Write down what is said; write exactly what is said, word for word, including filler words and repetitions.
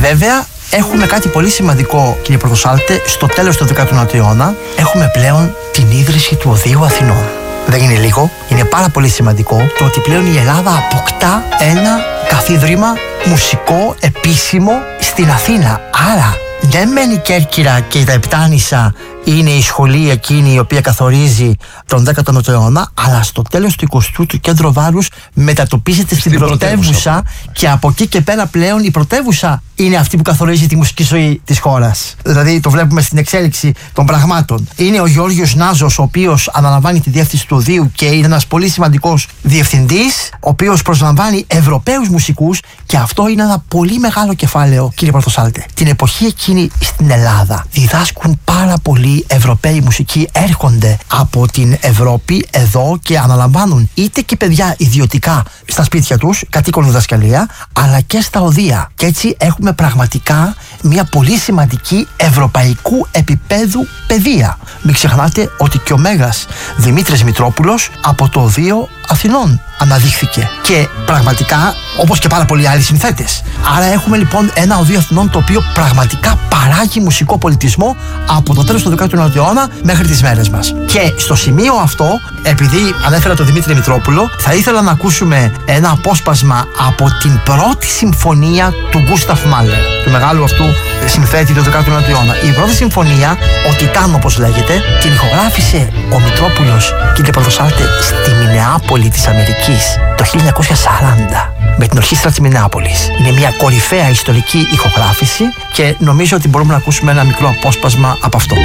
βέβαια έχουμε κάτι πολύ σημαντικό, κύριε Πρωτοσάλτε, στο τέλος του δέκατου ένατου αιώνα. Έχουμε πλέον την ίδρυση του Οδείου Αθηνών. Δεν είναι λίγο, είναι πάρα πολύ σημαντικό το ότι πλέον η Ελλάδα αποκτά ένα καθίδρυμα μουσικό επίσημο στην Αθήνα. Άρα, δεν μένει η Κέρκυρα και τα Επτάνησα είναι η σχολή εκείνη η οποία καθορίζει τον δέκατο ένατο αιώνα, αλλά στο τέλος του εικοστού το κέντρο βάρους μετατοπίζεται στην, στην πρωτεύουσα και από εκεί και πέρα πλέον η πρωτεύουσα είναι αυτή που καθορίζει τη μουσική ζωή της χώρας. Δηλαδή το βλέπουμε στην εξέλιξη των πραγμάτων. Είναι ο Γεώργιος Νάζος, ο οποίος αναλαμβάνει τη διεύθυνση του Οδείου και είναι ένας πολύ σημαντικός διευθυντής, ο οποίος προσλαμβάνει Ευρωπαίους μουσικούς, και αυτό είναι ένα πολύ μεγάλο κεφάλαιο, κύριε Πρωτοσάλτε. Την εποχή εκείνη στην Ελλάδα διδάσκουν πάρα πολλοί Ευρωπαίοι μουσικοί, έρχονται από την Ευρώπη εδώ και αναλαμβάνουν είτε και παιδιά ιδιωτικά στα σπίτια τους, κατοίκον διδασκαλία, αλλά και στα οδεία. Και έτσι έχουμε πραγματικά μια πολύ σημαντική ευρωπαϊκού επίπεδου παιδεία. Μην ξεχνάτε ότι και ο Μέγας Δημήτρης Μητρόπουλος από το Οδείο Αθηνών αναδείχθηκε. Και πραγματικά, όπως και πάρα πολλοί άλλοι συνθέτες. Άρα έχουμε λοιπόν ένα Οδείο Αθηνών το οποίο πραγματικά παράγει μουσικό πολιτισμό από το τέλος του δέκατου ένατου αιώνα μέχρι τις μέρες μας. Και στο σημείο αυτό, επειδή ανέφερα τον Δημήτρη Μητρόπουλο, θα ήθελα να ακούσουμε ένα απόσπασμα από την πρώτη συμφωνία του Γκούσταφ Μάλερ, του μεγάλου αυτού συνθέτη του δέκατου ένατου αιώνα. Η πρώτη συμφωνία, ο Τιτάν όπως λέγεται, την ηχογράφησε ο Μητρόπουλος, κύριε Πρωτοσάλτε, στη Μινεάπολη της Αμερικής το χίλια εννιακόσια σαράντα με την ορχήστρα της Μινεάπολης. Είναι μια κορυφαία ιστορική ηχογράφηση και νομίζω ότι μπορούμε να ακούσουμε ένα μικρό απόσπασμα από αυτό.